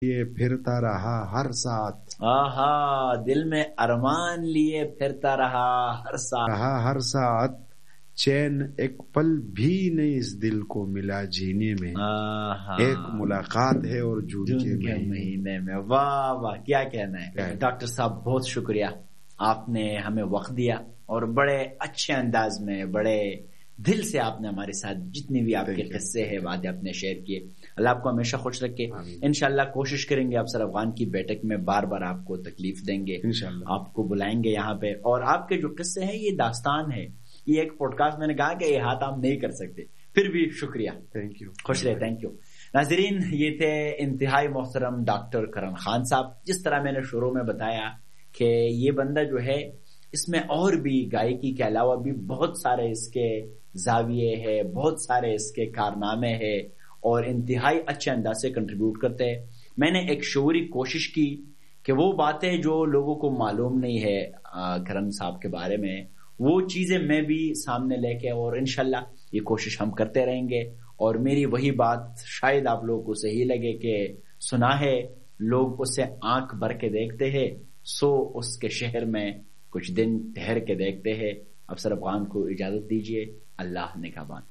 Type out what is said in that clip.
یہ پھرتا رہا ہر ساتھ، آہا دل میں ارمان لیے پھرتا رہا ہر ساتھ، چین ایک پل بھی نہیں اس دل کو ملا جینے میں، ایک ملاقات ہے اور جون کے مہینے میں۔ واہ واہ کیا کہنا ہے ڈاکٹر صاحب، بہت شکریہ، آپ نے ہمیں وقت دیا اور بڑے اچھے انداز میں، بڑے دل سے آپ نے ہمارے ساتھ جتنی بھی آپ کے قصے ہیں باتیں اپنے شیئر کیے۔ اللہ آپ کو ہمیشہ خوش رکھے۔ انشاءاللہ کوشش کریں گے افسر افغان کی بیٹھک میں بار بار آپ کو تکلیف دیں گے، آپ کو بلائیں گے یہاں پہ، اور آپ کے جو قصے ہیں یہ داستان ہے، یہ ایک پوڈ کاسٹ میں نے کہا کہ یہ ہاتھ ہم نہیں کر سکتے، پھر بھی شکریہ، تھینک یو، خوش رہے، تھینک یو۔ ناظرین یہ تھے انتہائی محترم ڈاکٹر کرن خان صاحب۔ جس طرح میں نے شروع میں بتایا کہ یہ بندہ جو ہے اس میں اور بھی گائکی کے علاوہ بھی بہت سارے اس کے زاویے ہیں، بہت سارے اس کے کارنامے ہیں اور انتہائی اچھے انداز سے کنٹریبیوٹ کرتے ہیں۔ میں نے ایک شعوری کوشش کی کہ وہ باتیں جو لوگوں کو معلوم نہیں ہے کرن صاحب کے بارے میں، وہ چیزیں میں بھی سامنے لے کے، اور انشاءاللہ یہ کوشش ہم کرتے رہیں گے۔ اور میری وہی بات شاید آپ لوگوں کو صحیح لگے کہ سنا ہے لوگ اسے آنکھ بھر کے دیکھتے ہیں، سو اس کے شہر میں کچھ دن ٹھہر کے دیکھتے ہیں۔ افسر افغان کو اجازت دیجیے، اللہ نگہبان۔